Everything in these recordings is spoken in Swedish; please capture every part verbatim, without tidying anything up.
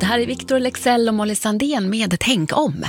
här är Victor Lexell och Molly Sandén med Tänk om.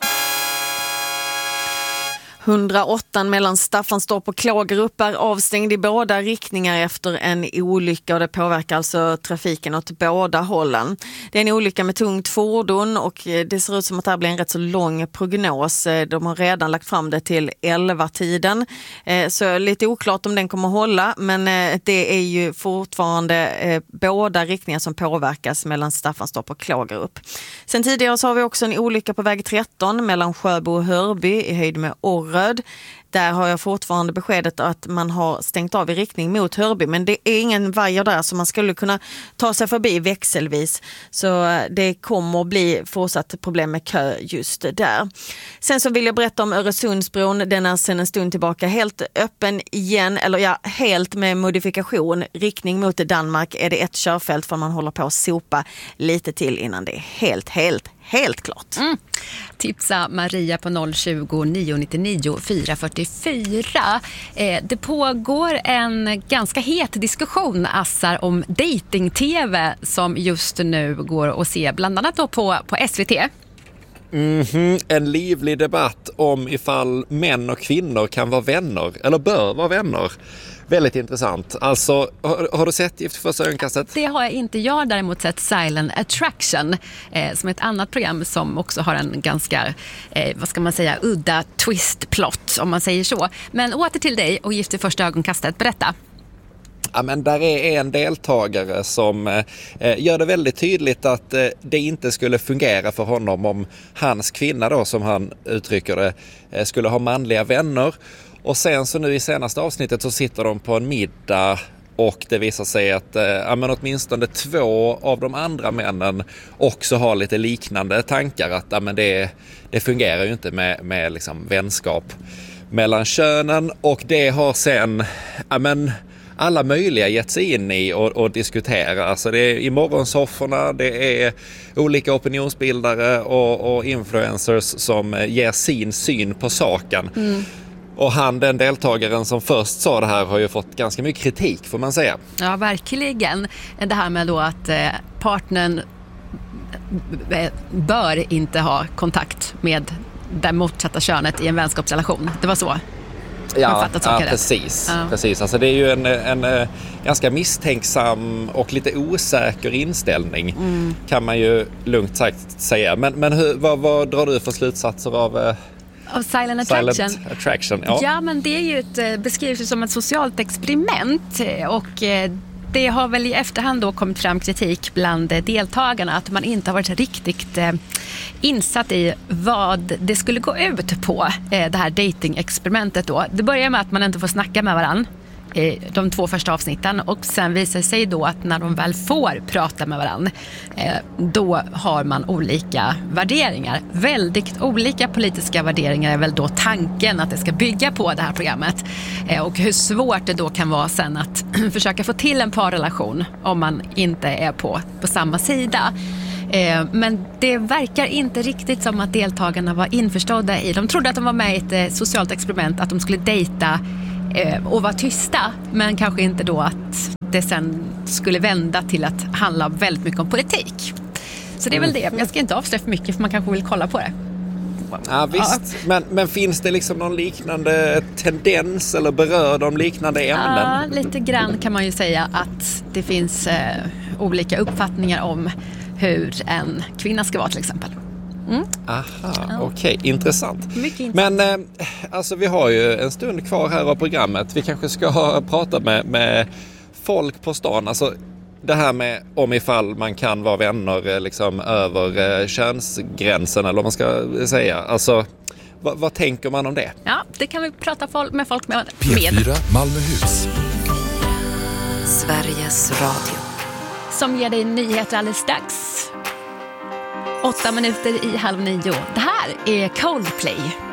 hundraåtta mellan Staffanstorp och Klågerup är avstängd i båda riktningar efter en olycka och det påverkar alltså trafiken åt båda hållen. Det är en olycka med tungt fordon och det ser ut som att det här blir en rätt så lång prognos. De har redan lagt fram det till elva-tiden, så lite oklart om den kommer att hålla, men det är ju fortfarande båda riktningar som påverkas mellan Staffanstorp och Klågerup. Sen tidigare så har vi också en olycka på väg tretton mellan Sjöbo och Hörby i höjd med Orr. Där har jag fortfarande beskedet att man har stängt av i riktning mot Hörby, men det är ingen vajer där så man skulle kunna ta sig förbi växelvis, så det kommer att bli fortsatt problem med kö just där. Sen så vill jag berätta om Öresundsbron. Den är sedan en stund tillbaka helt öppen igen, eller ja, helt med modifikation. Riktning mot Danmark är det ett körfält för man håller på att sopa lite till innan det är helt, helt Helt klart. Mm. Tipsa Maria på noll tjugo, nio nittionio, fyra fyrtiofyra. Eh, det pågår en ganska het diskussion, Assar, om dating-tv som just nu går att se bland annat då på, på S V T. Mm-hmm. En livlig debatt om ifall män och kvinnor kan vara vänner eller bör vara vänner. Väldigt intressant. Alltså, har, har du sett Gift vid första ögonkastet? Det har jag inte. Jag har däremot sett Silent Attraction eh, som ett annat program som också har en ganska, eh, vad ska man säga, udda twist-plot om man säger så. Men åter till dig och Gift vid första ögonkastet. Berätta. Ja, men där är en deltagare som eh, gör det väldigt tydligt att eh, det inte skulle fungera för honom om hans kvinna då, som han uttrycker det, eh, skulle ha manliga vänner. Och sen så nu i senaste avsnittet så sitter de på en middag och det visar sig att eh, ja, men åtminstone två av de andra männen också har lite liknande tankar, att ja, men det, det fungerar ju inte med, med liksom vänskap mellan könen, och det har sen ja, men alla möjliga gett sig in i och, och diskutera. Alltså det är i morgonsofforna, det är olika opinionsbildare och, och influencers som ger sin syn på saken. Mm. Och han, den deltagaren som först sa det här, har ju fått ganska mycket kritik, får man säga. Ja, verkligen. Det här med då att eh, partnern bör inte ha kontakt med det motsatta könet i en vänskapsrelation. Det var så. Ja, ja precis. Ja. precis. Alltså det är ju en, en, en ganska misstänksam och lite osäker inställning, mm. kan man ju lugnt sagt säga. Men, men hur, vad, vad drar du för slutsatser av... Av Silent Attraction. Silent Attraction, ja. Ja, men det är ju ett, beskrivs som ett socialt experiment, och det har väl i efterhand då kommit fram kritik bland deltagarna att man inte har varit riktigt insatt i vad det skulle gå ut på, det här dating-experimentet då. Det börjar med att man inte får snacka med varandra de två första avsnitten, och sen visar det sig då att när de väl får prata med varandra, då har man olika värderingar. Väldigt olika politiska värderingar är väl då tanken att det ska bygga på det här programmet, och hur svårt det då kan vara sen att försöka få till en parrelation om man inte är på, på samma sida. Men det verkar inte riktigt som att deltagarna var införstådda i. De trodde att de var med i ett socialt experiment, att de skulle dejta och vara tysta, men kanske inte då att det sen skulle vända till att handla väldigt mycket om politik. Så det är väl det. Jag ska inte avslöja för mycket, för man kanske vill kolla på det. Ja, visst. Ja. Men, men finns det liksom någon liknande tendens eller berör de liknande ämnen? Ja, lite grann kan man ju säga att det finns eh, olika uppfattningar om hur en kvinna ska vara till exempel. Mm. Aha, ja. Okej, okay. Intressant. Mycket intressant. Men eh, alltså vi har ju en stund kvar här av programmet. Vi kanske ska prata med, med folk på stan. Alltså det här med om ifall man kan vara vänner liksom över eh, könsgränsen, eller vad man ska säga. Alltså vad, vad tänker man om det? Ja, det kan vi prata folk, med folk med. P fyra Malmöhus. Sveriges Radio. Som ger dig nyheter alldeles strax. Åtta minuter i halv nio. Det här är Coldplay.